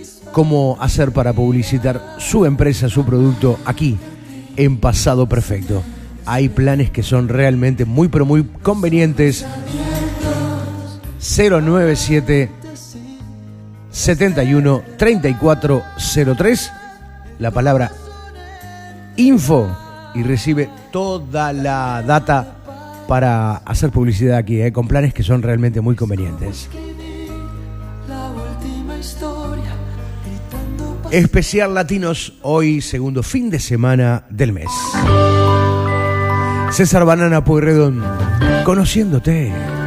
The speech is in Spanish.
cómo hacer para publicitar su empresa, su producto aquí en Pasado Perfecto. Hay planes que son realmente muy pero muy convenientes. 097 71 3403, la palabra info, y recibe toda la data para hacer publicidad aquí, con planes que son realmente muy convenientes. Especial Latinos, hoy segundo fin de semana del mes. César Banana Pueyrredón, conociéndote.